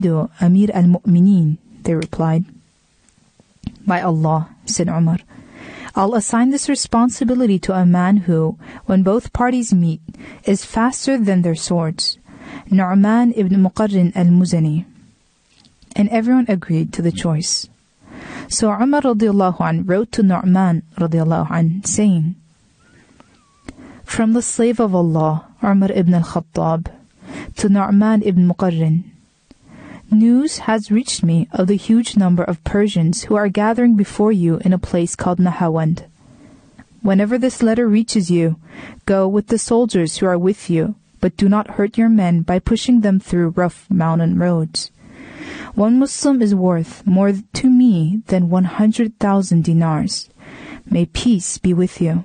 do Amir al-Mu'mineen, they replied. By Allah, said Umar, I'll assign this responsibility to a man who, when both parties meet, is faster than their swords, Nu'man ibn Muqarrin al-Muzani. And everyone agreed to the choice. So Umar radiallahu anh wrote to Nu'man radiallahu anh, saying, From the slave of Allah, Umar ibn al-Khattab, to Nu'man ibn Muqarrin, news has reached me of the huge number of Persians who are gathering before you in a place called Nahawand. Whenever this letter reaches you, go with the soldiers who are with you, but do not hurt your men by pushing them through rough mountain roads. One Muslim is worth more to me than 100,000 dinars. May peace be with you.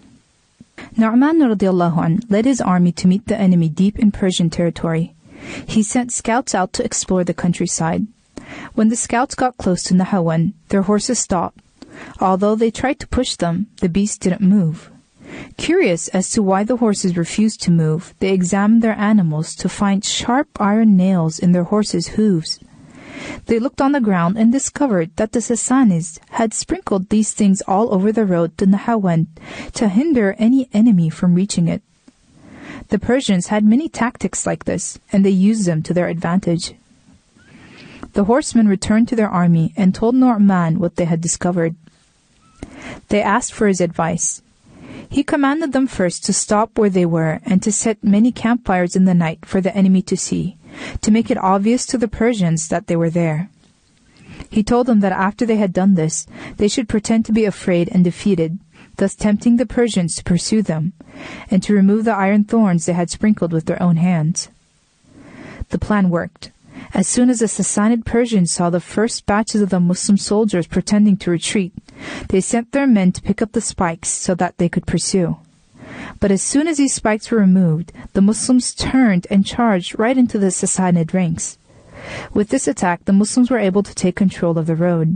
Nu'man radiallahu anh led his army to meet the enemy deep in Persian territory. He sent scouts out to explore the countryside. When the scouts got close to Nahawand, their horses stopped. Although they tried to push them, the beasts didn't move. Curious as to why the horses refused to move, they examined their animals to find sharp iron nails in their horses' hooves. They looked on the ground and discovered that the Sassanids had sprinkled these things all over the road to Nahawand to hinder any enemy from reaching it. The Persians had many tactics like this, and they used them to their advantage. The horsemen returned to their army and told Nu'man what they had discovered. They asked for his advice. He commanded them first to stop where they were and to set many campfires in the night for the enemy to see, to make it obvious to the Persians that they were there. He told them that after they had done this, they should pretend to be afraid and defeated, thus tempting the Persians to pursue them, and to remove the iron thorns they had sprinkled with their own hands. The plan worked. As soon as the Sassanid Persians saw the first batches of the Muslim soldiers pretending to retreat, they sent their men to pick up the spikes so that they could pursue. But as soon as these spikes were removed, the Muslims turned and charged right into the Sassanid ranks. With this attack, the Muslims were able to take control of the road.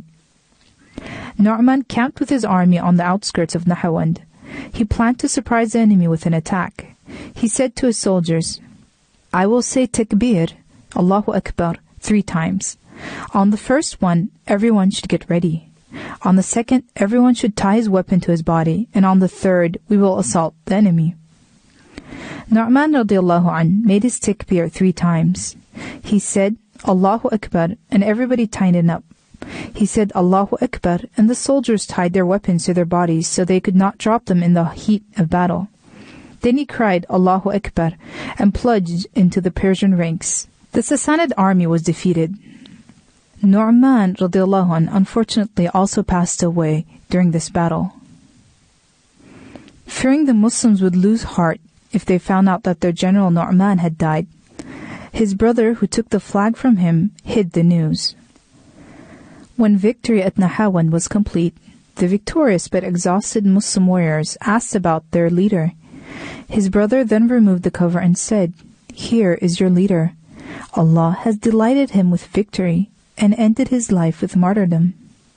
Nu'man camped with his army on the outskirts of Nahawand. He planned to surprise the enemy with an attack. He said to his soldiers, I will say Takbir, Allahu Akbar, 3 times. On the first one, everyone should get ready. On the second, everyone should tie his weapon to his body, and on the third, we will assault the enemy. Nu'man radiallahu anh made his takbir 3 times. He said, Allahu Akbar, and everybody tightened up. He said, Allahu Akbar, and the soldiers tied their weapons to their bodies so they could not drop them in the heat of battle. Then he cried, Allahu Akbar, and plunged into the Persian ranks. The Sassanid army was defeated. Nu'man radiallahu anh unfortunately also passed away during this battle. Fearing the Muslims would lose heart if they found out that their general Nu'man had died, his brother, who took the flag from him, hid the news. When victory at Nahawand was complete, the victorious but exhausted Muslim warriors asked about their leader. His brother then removed the cover and said, Here is your leader. Allah has delighted him with victory and ended his life with martyrdom.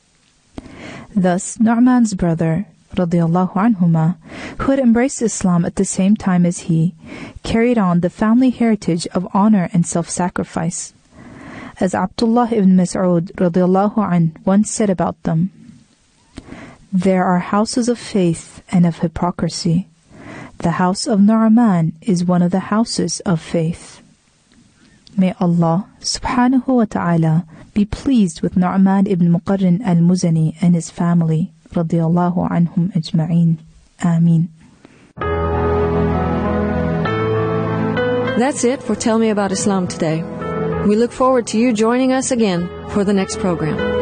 Thus, Nu'man's brother, radiallahu anhuma, who had embraced Islam at the same time as he, carried on the family heritage of honor and self-sacrifice. As Abdullah ibn Mas'ud radiallahu anh once said about them, There are houses of faith and of hypocrisy. The house of Nu'man is one of the houses of faith. May Allah subhanahu wa ta'ala be pleased with Nu'man ibn Muqarrin al-Muzani and his family, radiyallahu anhum ajma'een. Ameen. That's it for Tell Me About Islam today. We look forward to you joining us again for the next program.